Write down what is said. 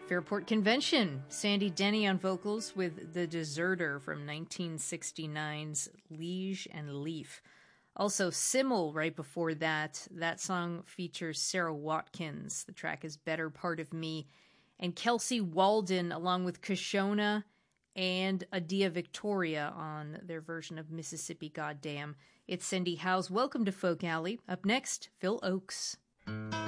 Fairport Convention, Sandy Denny on vocals with The Deserter from 1969's Liege and Leaf. Also, Simmel right before that. That song features Sarah Watkins. The track is Better Part of Me. And Kelsey Walden along with Kashona and Adia Victoria on their version of Mississippi Goddamn. It's Cindy Howes. Welcome to Folk Alley. Up next, Phil Oakes.